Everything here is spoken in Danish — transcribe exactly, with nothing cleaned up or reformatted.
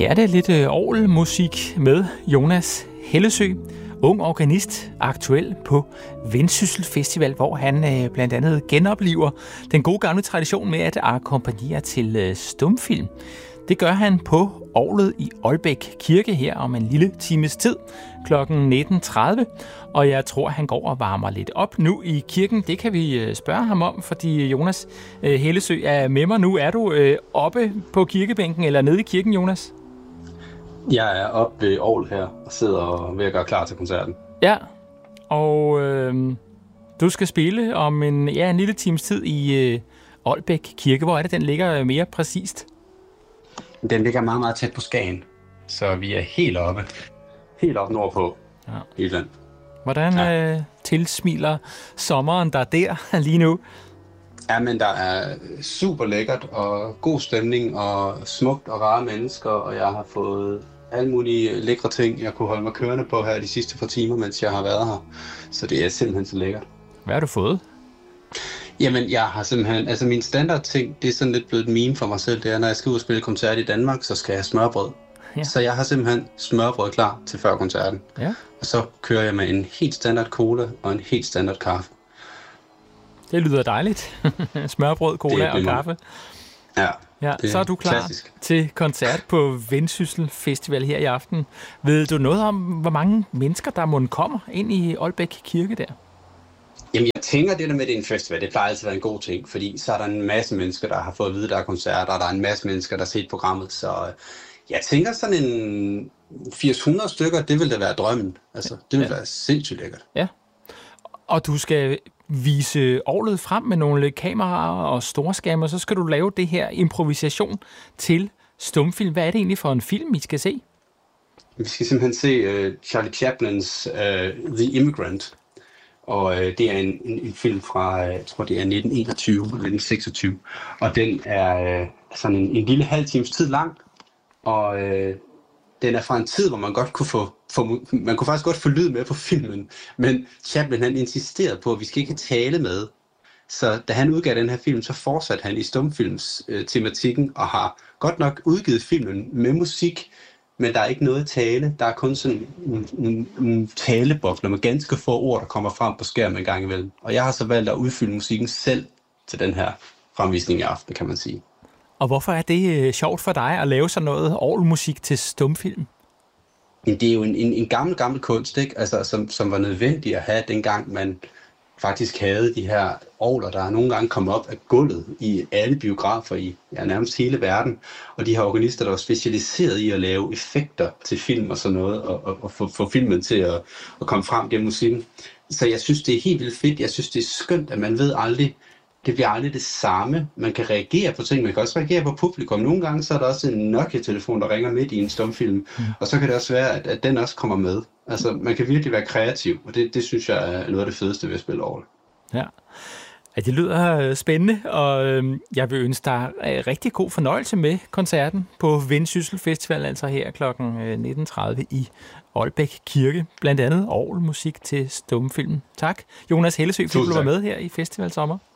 Her er det lidt øh, orgelmusik med Jonas Hellesøe, ung organist, aktuel på Vendsyssel Festival, hvor han øh, blandt andet genopliver den gode gamle tradition med at akkompagnere til øh, stumfilm. Det gør han på orglet i Ålbæk Kirke her om en lille times tid klokken nitten tredive. Og jeg tror, han går og varmer lidt op nu i kirken. Det kan vi spørge ham om, fordi Jonas Hellesøe er med mig nu. Er du oppe på kirkebænken eller nede i kirken, Jonas? Jeg er oppe ved orglet her og sidder ved at gøre klar til koncerten. Ja, og øh, du skal spille om en, ja, en lille times tid i øh, Ålbæk Kirke. Hvor er det, den ligger mere præcist? Den ligger meget, meget tæt på Skagen, så vi er helt oppe. Helt oppe nordpå. Ja. Helt den. Hvordan ja. øh, tilsmiler sommeren der der lige nu? Ja, men der er super lækkert og god stemning og smukt og rare mennesker, og jeg har fået alle mulige lækre ting, jeg kunne holde mig kørende på her de sidste par timer, mens jeg har været her. Så det er simpelthen så lækkert. Hvad har du fået? Jamen, jeg har simpelthen, altså min standardting, det er sådan lidt blevet et meme for mig selv, det er, når jeg skal ud og spille koncert i Danmark, så skal jeg have smørbrød. Ja. Så jeg har simpelthen smørbrød klar til før koncerten. Ja. Og så kører jeg med en helt standard cola og en helt standard kaffe. Det lyder dejligt. Smørbrød, cola og kaffe. Ja, ja, så er du klar klassisk. Til koncert på Vendsyssel Festival her i aften. Ved du noget om, hvor mange mennesker der måtte komme ind i Ålbæk Kirke der? Jamen, jeg tænker, det der med, det er en festival, det plejer altid at være en god ting, fordi så er der en masse mennesker, der har fået at vide, der er koncerter, og der er en masse mennesker, der har set programmet, så jeg tænker sådan en firs hundrede stykker, det vil da være drømmen. Altså, det vil ja. være sindssygt lækkert. Ja, og du skal vise orglet frem med nogle kameraer og storskærme, og så skal du lave det her improvisation til stumfilm. Hvad er det egentlig for en film, I skal se? Vi skal simpelthen se uh, Charlie Chaplins uh, The Immigrant. Og øh, det er en, en, en film fra, jeg tror det er nitten enogtyve eller nitten seksogtyve, og den er øh, sådan en, en lille halv times tid lang, og øh, den er fra en tid, hvor man godt kunne få, få, man kunne faktisk godt få lyd med på filmen, men Chaplin han insisterede på, at vi skal ikke tale med. Så da han udgav den her film, så fortsatte han i stumfilms øh, tematikken og har godt nok udgivet filmen med musik, men der er ikke noget tale. Der er kun sådan en, en, en talebobler med ganske få ord, der kommer frem på skærmen en gang imellem. Og jeg har så valgt at udfylde musikken selv til den her fremvisning i aften, kan man sige. Og hvorfor er det sjovt for dig at lave sådan noget orgelmusik til stumfilm? Det er jo en, en, en gammel, gammel kunst, ikke? Altså, som, som var nødvendig at have, dengang man faktisk havde de her orgler, der nogle gange kom op af gulvet i alle biografer i ja, nærmest hele verden. Og de her organister, der var specialiseret i at lave effekter til film og sådan noget, og, og, og få, få filmen til at, at komme frem gennem musikken. Så jeg synes, det er helt vildt fedt. Jeg synes, det er skønt, at man ved aldrig, det bliver aldrig det samme. Man kan reagere på ting, man kan også reagere på publikum. Nogle gange så er der også en Nokia-telefon, der ringer midt i en stumfilm, mm. og så kan det også være, at, at den også kommer med. Altså, man kan virkelig være kreativ, og det, det synes jeg er noget af det fedeste ved at spille orgel. Ja. Ja, det lyder spændende, og øh, jeg vil ønske dig rigtig god fornøjelse med koncerten på Vendsyssel Festival, altså her klokken nitten tredive i Ålbæk Kirke. Blandt andet orgelmusik til stumfilm. Tak, Jonas Hellesøe, fordi du var med her i Festival Sommer.